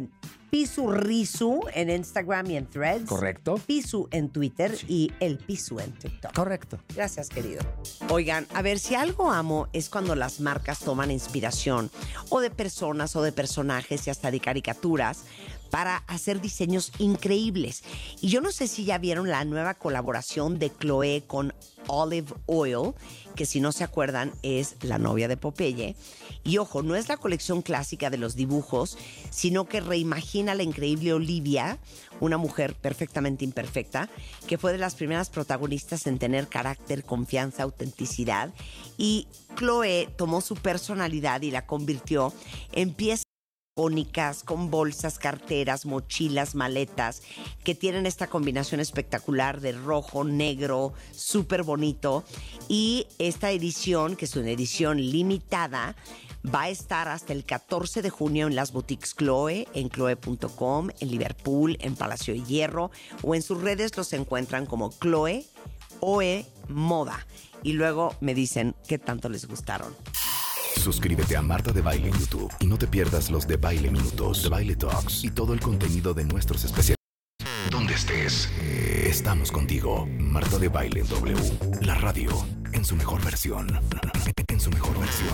Pisu Risu en Instagram y en Threads. Correcto. Pisu en Twitter y el Pisu en TikTok. Correcto. Gracias, querido. Oigan, a ver, si algo amo es cuando las marcas toman inspiración o de personas o de personajes y hasta de caricaturas para hacer diseños increíbles. Y yo no sé si ya vieron la nueva colaboración de Chloe con Olive Oil, que si no se acuerdan es la novia de Popeye. Y ojo, no es la colección clásica de los dibujos, sino que reimagina a la increíble Olivia, una mujer perfectamente imperfecta, que fue de las primeras protagonistas en tener carácter, confianza, autenticidad. Y Chloe tomó su personalidad y la convirtió en piezas icónicas, con bolsas, carteras, mochilas, maletas, que tienen esta combinación espectacular de rojo, negro, súper bonito. Y esta edición, que es una edición limitada, va a estar hasta el 14 de junio en las boutiques Chloe, en chloe.com, en Liverpool, en Palacio de Hierro, o en sus redes los encuentran como Chloe Oe Moda. Y luego me dicen qué tanto les gustaron. Suscríbete a Marta de Baile en YouTube y no te pierdas los de Baile Minutos, de Baile Talks y todo el contenido de nuestros especialistas. Donde estés, estamos contigo. Marta de Baile en W, la radio en su mejor versión. En su mejor versión.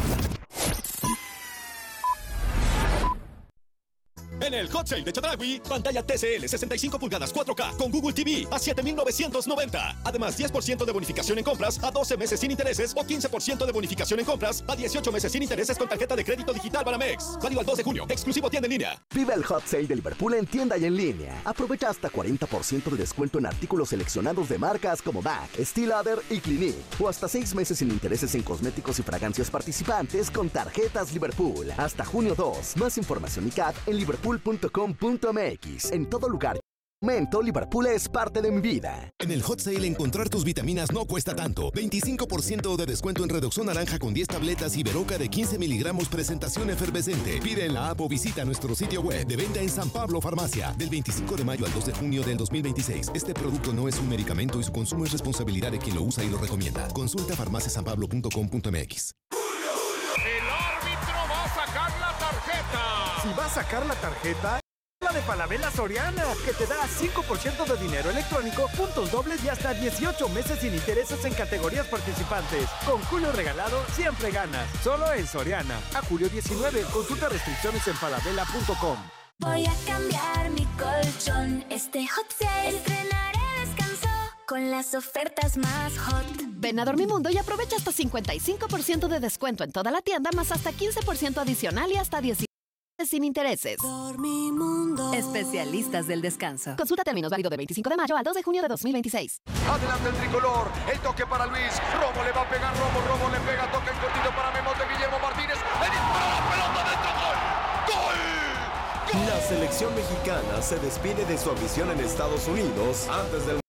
En el Hot Sale de Chedraui, pantalla TCL 65 pulgadas 4K con Google TV a 7,990. Además, 10% de bonificación en compras a 12 meses sin intereses o 15% de bonificación en compras a 18 meses sin intereses con tarjeta de crédito digital Banamex. Válido al 2 de junio. Exclusivo tienda en línea. Vive el Hot Sale de Liverpool en tienda y en línea. Aprovecha hasta 40% de descuento en artículos seleccionados de marcas como MAC, Steel Lauder y Clinique. O hasta 6 meses sin intereses en cosméticos y fragancias participantes con tarjetas Liverpool. Hasta junio 2. Más información y CAT en liverpool.com.mx. En todo lugar. Momento, Liverpool es parte de mi vida. En el Hot Sale encontrar tus vitaminas no cuesta tanto. 25% de descuento en Redoxón Naranja con 10 tabletas y Beroca de 15 miligramos presentación efervescente. Pide en la app o visita nuestro sitio web de venta en San Pablo Farmacia. Del 25 de mayo al 2 de junio del 2026. Este producto no es un medicamento y su consumo es responsabilidad de quien lo usa y lo recomienda. Consulta farmaciasanpablo.com.mx. El árbitro va a sacar la tarjeta. Si va a sacar la tarjeta, la de Falabella Soriana, que te da 5% de dinero electrónico, puntos dobles y hasta 18 meses sin intereses en categorías participantes. Con Julio Regalado siempre ganas. Solo en Soriana. A julio 19. Consulta restricciones en falabella.com. Voy a cambiar mi colchón. Este hot sale estrenaré descanso con las ofertas más hot. Ven a Dormimundo y aprovecha hasta 55% de descuento en toda la tienda, más hasta 15% adicional y hasta 10 sin intereses. Dormimundo. Especialistas del descanso. Consulta términos, válido de 25 de mayo al 2 de junio de 2026. Adelante el tricolor, el toque para Luis, Romo le va a pegar, Romo le pega, toque escondido para Memo de Guillermo Martínez, le dispara la pelota dentro, ¡gol! ¡Gol! La selección mexicana se despide de su afición en Estados Unidos antes del